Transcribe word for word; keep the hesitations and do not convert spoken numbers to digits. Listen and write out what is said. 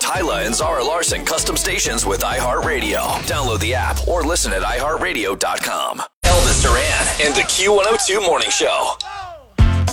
Hyla and Zara Larson custom stations with iHeartRadio. Download the app or listen at i heart radio dot com. Elvis Duran and the Q one oh two Morning Show.